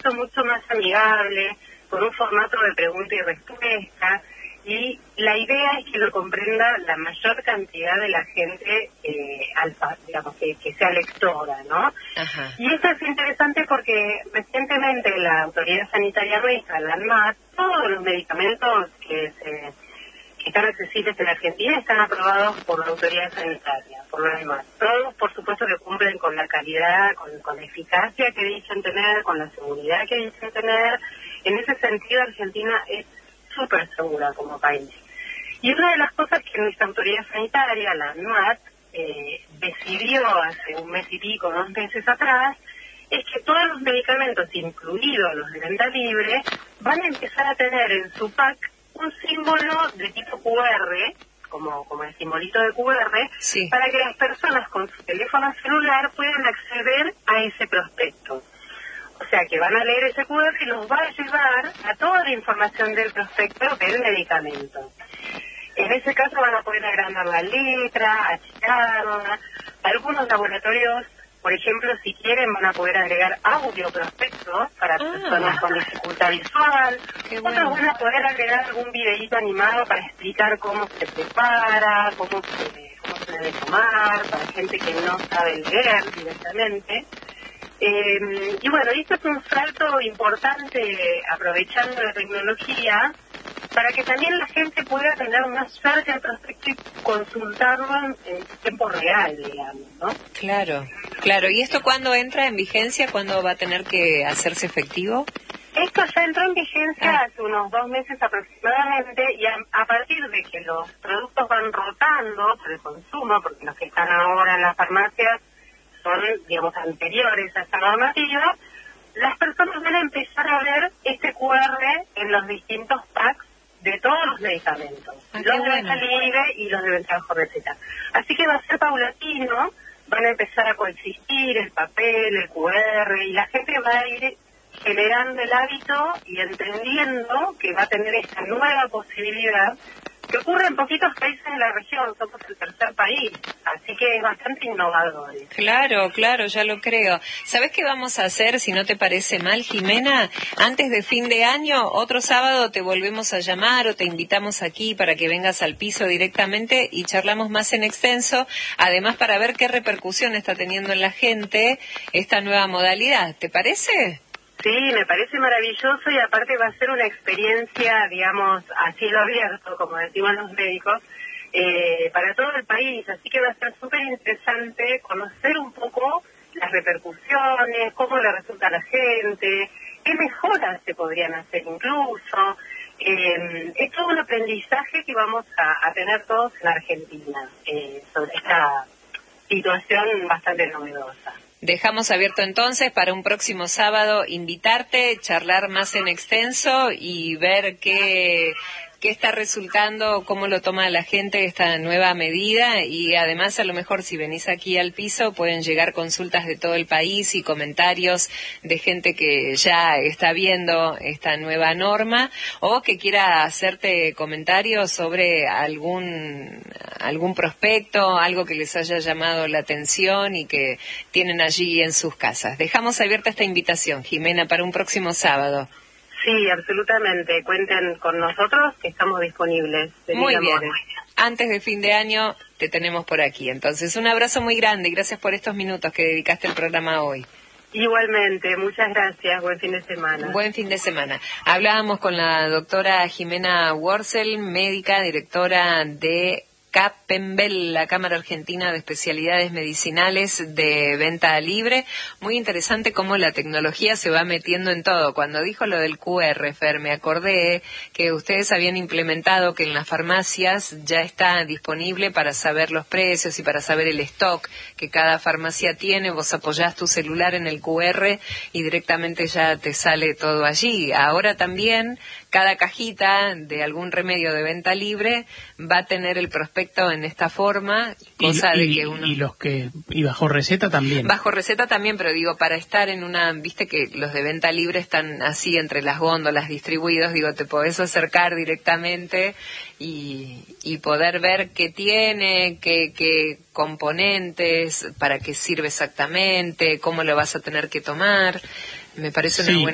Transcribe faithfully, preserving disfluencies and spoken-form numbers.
mucho, mucho más amigable, con un formato de pregunta y respuesta, y la idea es que lo comprenda la mayor cantidad de la gente, eh, alfa, digamos, que, que sea lectora, ¿no? Ajá. Y esto es interesante porque recientemente la Autoridad Sanitaria Nuestra, la ANMAT, todos los medicamentos que se que están accesibles en Argentina están aprobados por la Autoridad Sanitaria, por la ANMAT. Todos, por supuesto, que cumplen con la calidad, con, con la eficacia que dicen tener, con la seguridad que dicen tener. En ese sentido, Argentina es súper segura como país. Y una de las cosas que nuestra autoridad sanitaria, la ANMAT, eh, decidió hace un mes y pico, dos meses atrás, es que todos los medicamentos, incluidos los de venta libre, van a empezar a tener en su pack un símbolo de tipo Q R, como, como el simbolito de Q R, sí, para que las personas con su teléfono celular puedan acceder a ese prospecto. O sea, que van a leer ese Q R y los va a llevar a toda la información del prospecto del medicamento. En ese caso van a poder agrandar la letra, achicarla. Algunos laboratorios, por ejemplo, si quieren, van a poder agregar audio prospectos para ah, personas con dificultad visual. Qué bueno. Otros van a poder agregar algún videíto animado para explicar cómo se prepara, cómo se, cómo se debe tomar, para gente que no sabe leer directamente. Eh, y bueno, esto es un salto importante aprovechando la tecnología para que también la gente pueda tener más cerca el prospecto y consultarlo en, en tiempo real, digamos, ¿no? Claro, claro. ¿Y esto cuándo entra en vigencia? ¿Cuándo va a tener que hacerse efectivo? Esto ya entró en vigencia ah. hace unos dos meses aproximadamente y a, a partir de que los productos van rotando por el consumo, porque los que están ahora en las farmacias son, digamos, anteriores a esta normativa, las personas van a empezar a ver este Q R en los distintos packs de todos los medicamentos, ah, los de bueno. venta libre y los de venta bajo receta. Así que va a ser paulatino, van a empezar a coexistir el papel, el Q R, y la gente va a ir generando el hábito y entendiendo que va a tener esta nueva posibilidad que ocurre en poquitos países de la región, somos el tercer país, así que es bastante innovador. Claro, claro, ya lo creo. ¿Sabés qué vamos a hacer, si no te parece mal, Jimena? Antes de fin de año, otro sábado te volvemos a llamar o te invitamos aquí para que vengas al piso directamente y charlamos más en extenso, además para ver qué repercusión está teniendo en la gente esta nueva modalidad. ¿Te parece? Sí, me parece maravilloso y aparte va a ser una experiencia, digamos, a cielo abierto, como decimos los médicos, eh, para todo el país. Así que va a ser súper interesante conocer un poco las repercusiones, cómo le resulta a la gente, qué mejoras se podrían hacer incluso. Eh, es todo un aprendizaje que vamos a, a tener todos en Argentina eh, sobre esta situación bastante novedosa. Dejamos abierto entonces para un próximo sábado invitarte, charlar más en extenso y ver qué, qué está resultando, cómo lo toma la gente esta nueva medida y además a lo mejor si venís aquí al piso pueden llegar consultas de todo el país y comentarios de gente que ya está viendo esta nueva norma o que quiera hacerte comentarios sobre algún algún prospecto, algo que les haya llamado la atención y que tienen allí en sus casas. Dejamos abierta esta invitación, Jimena, para un próximo sábado. Sí, absolutamente. Cuenten con nosotros, que estamos disponibles. Muy bien. Antes de fin de año te tenemos por aquí. Entonces, un abrazo muy grande y gracias por estos minutos que dedicaste al programa hoy. Igualmente, muchas gracias. Buen fin de semana. Buen fin de semana. Hablábamos con la doctora Jimena Worzel, médica, directora de CAPEMBEL, la Cámara Argentina de Especialidades Medicinales de Venta Libre. Muy interesante cómo la tecnología se va metiendo en todo. Cuando dijo lo del Q R, Fer, me acordé que ustedes habían implementado que en las farmacias ya está disponible para saber los precios y para saber el stock que cada farmacia tiene. Vos apoyás tu celular en el Q R y directamente ya te sale todo allí. Ahora también cada cajita de algún remedio de venta libre va a tener el prospecto en esta forma, cosa y, de y, que uno... Y los que y bajo receta también. Bajo receta también, pero digo, para estar en una... Viste que los de venta libre están así entre las góndolas distribuidos, digo, te podés acercar directamente y, y poder ver qué tiene, qué, qué componentes, para qué sirve exactamente, cómo lo vas a tener que tomar. Me parece una sí. buena